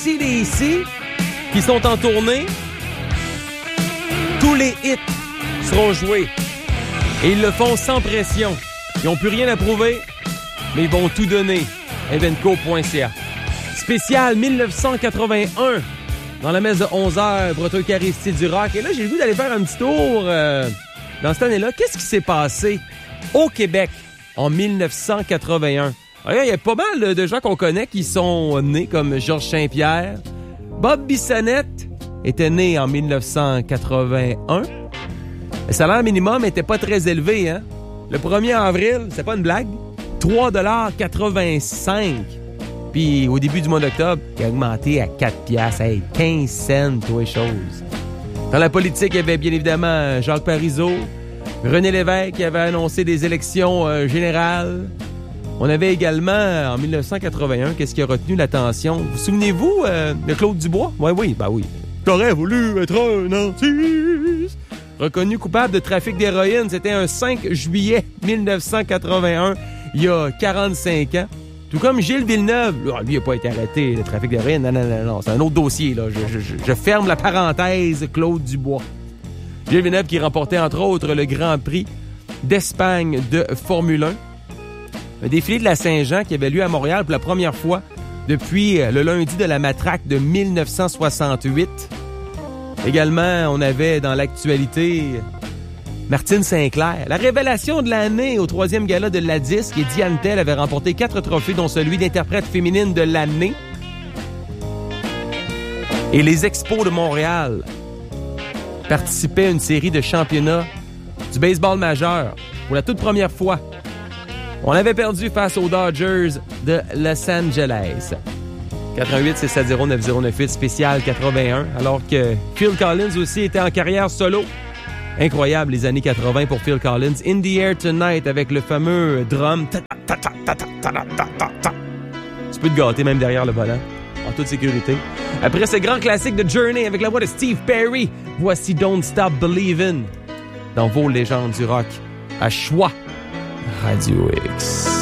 AC/DC qui sont en tournée. Tous les hits seront joués. Et ils le font sans pression. Ils n'ont plus rien à prouver, mais ils vont tout donner. Evenco.ca. Spécial 1981 dans la messe de 11h pour notre Eucharistie du rock. Et là, j'ai le goût d'aller faire un petit tour dans cette année-là. Qu'est-ce qui s'est passé au Québec en 1981? Il y a pas mal de gens qu'on connaît qui sont nés, comme Georges Saint-Pierre. Bob Bissonnette était né en 1981. Le salaire minimum était pas très élevé, hein? Le 1er avril, c'est pas une blague, 3,85 $. Puis au début du mois d'octobre, il a augmenté à 4 $. Hey, 15 cents, toi, chose. Dans la politique, il y avait bien évidemment Jacques Parizeau, René Lévesque qui avait annoncé des élections générales. On avait également, en 1981, qu'est-ce qui a retenu l'attention? Vous souvenez-vous de Claude Dubois? Oui. T'aurais voulu être un artiste. Reconnu coupable de trafic d'héroïne, c'était un 5 juillet 1981, il y a 45 ans. Tout comme Gilles Villeneuve. Lui, il n'a pas été arrêté, le trafic d'héroïne. Non, c'est un autre dossier, là. Je ferme la parenthèse, Claude Dubois. Gilles Villeneuve qui remportait, entre autres, le Grand Prix d'Espagne de Formule 1. Un défilé de la Saint-Jean qui avait lieu à Montréal pour la première fois depuis le lundi de la matraque de 1968. Également, on avait dans l'actualité Martine Sinclair. La révélation de l'année au 3e gala de la Disque et Diane Tell avait remporté 4 trophées, dont celui d'interprète féminine de l'année. Et les Expos de Montréal participaient à une série de championnats du baseball majeur pour la toute première fois. On avait perdu face aux Dodgers de Los Angeles. 88-670-9098, spécial 81, alors que Phil Collins aussi était en carrière solo. Incroyable, les années 80 pour Phil Collins. In the Air Tonight avec le fameux drum. Tu peux te gâter même derrière le volant, en toute sécurité. Après ce grand classique de Journey avec la voix de Steve Perry, voici Don't Stop Believin' dans vos légendes du rock à Choix Radio X.